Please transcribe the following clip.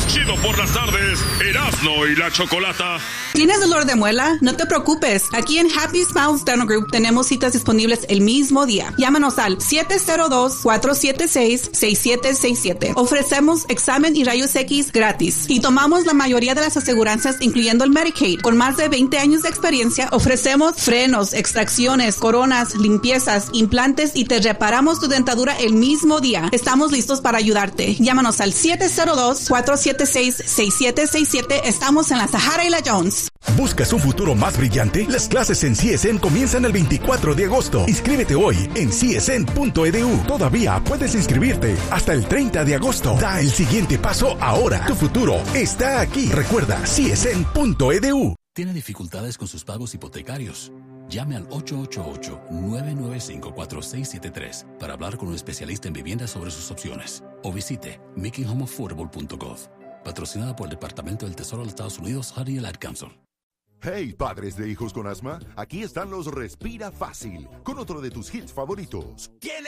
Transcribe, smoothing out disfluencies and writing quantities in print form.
Chido por las tardes, Erasmo y la Chocolata. ¿Tienes dolor de muela? No te preocupes. Aquí en Happy Smiles Dental Group tenemos citas disponibles el mismo día. Llámanos al 702-476-6767. Ofrecemos examen y rayos X gratis. Y tomamos la mayoría de las aseguranzas, incluyendo el Medicaid. Con más de 20 años de experiencia, ofrecemos frenos, extracciones, coronas, limpiezas, implantes y te reparamos tu dentadura el mismo día. Estamos listos para ayudarte. Llámanos al 702-476-6767. Estamos en la Sahara y la Jones. ¿Buscas un futuro más brillante? Las clases en CSN comienzan el 24 de agosto. Inscríbete hoy en csn.edu. Todavía puedes inscribirte hasta el 30 de agosto. Da el siguiente paso ahora. Tu futuro está aquí. Recuerda, csn.edu. ¿Tiene dificultades con sus pagos hipotecarios? Llame al 888-995-4673 para hablar con un especialista en viviendas sobre sus opciones. O visite makinghomeaffordable.gov. Patrocinada por el Departamento del Tesoro de los Estados Unidos, HUD y el Ad Council. Hey, padres de hijos con asma, aquí están los Respira Fácil, con otro de tus hits favoritos.